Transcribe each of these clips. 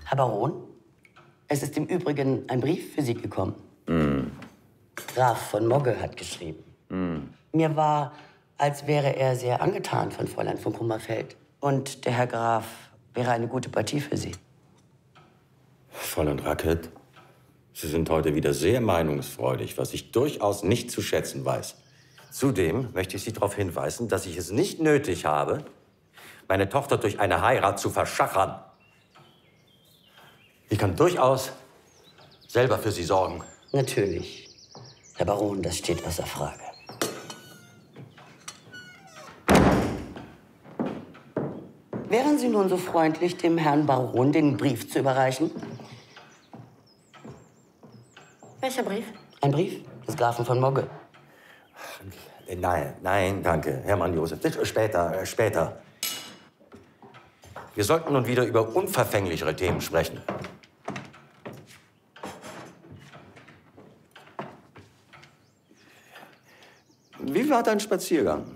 Herr Baron, es ist im Übrigen ein Brief für Sie gekommen. Graf von Mogge hat geschrieben. Mir war, als wäre er sehr angetan von Fräulein von Kummerfeld. Und der Herr Graf wäre eine gute Partie für Sie. Fräulein Racket, Sie sind heute wieder sehr meinungsfreudig, was ich durchaus nicht zu schätzen weiß. Zudem möchte ich Sie darauf hinweisen, dass ich es nicht nötig habe, meine Tochter durch eine Heirat zu verschachern. Ich kann durchaus selber für sie sorgen. Natürlich. Herr Baron, das steht außer Frage. Wären Sie nun so freundlich, dem Herrn Baron den Brief zu überreichen? Welcher Brief? Ein Brief des Grafen von Mogge. Nein, danke, Hermann Josef. Später. Wir sollten nun wieder über unverfänglichere Themen sprechen. Wie war dein Spaziergang?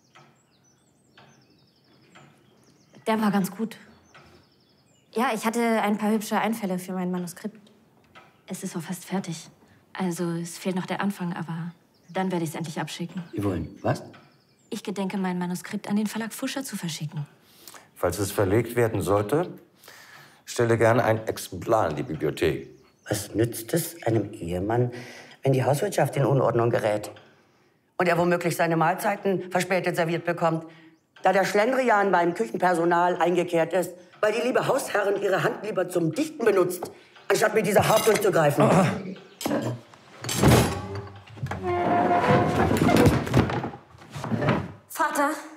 Der war ganz gut. Ja, ich hatte ein paar hübsche Einfälle für mein Manuskript. Es ist auch fast fertig. Also, es fehlt noch der Anfang, aber dann werde ich es endlich abschicken. Sie wollen was? Ich gedenke, mein Manuskript an den Verlag Fuscher zu verschicken. Falls es verlegt werden sollte, stelle gerne ein Exemplar in die Bibliothek. Was nützt es einem Ehemann, wenn die Hauswirtschaft in Unordnung gerät? Und er womöglich seine Mahlzeiten verspätet serviert bekommt, da der Schlendrian beim Küchenpersonal eingekehrt ist, weil die liebe Hausherrin ihre Hand lieber zum Dichten benutzt, anstatt mit dieser hart durchzugreifen. Vater!